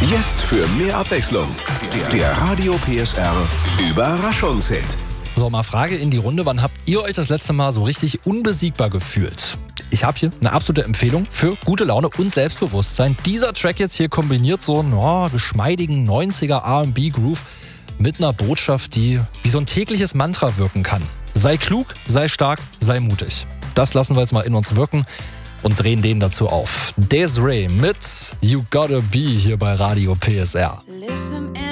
Jetzt für mehr Abwechslung. Der Radio PSR Überraschungshit. So, mal Frage in die Runde. Wann habt ihr euch das letzte Mal so richtig unbesiegbar gefühlt? Ich habe hier eine absolute Empfehlung für gute Laune und Selbstbewusstsein. Dieser Track jetzt hier kombiniert so einen geschmeidigen 90er R&B-Groove mit einer Botschaft, die wie so ein tägliches Mantra wirken kann. Sei klug, sei stark, sei mutig. Das lassen wir jetzt mal in uns wirken und drehen den dazu auf. Des'ree mit You Gotta Be hier bei Radio PSR.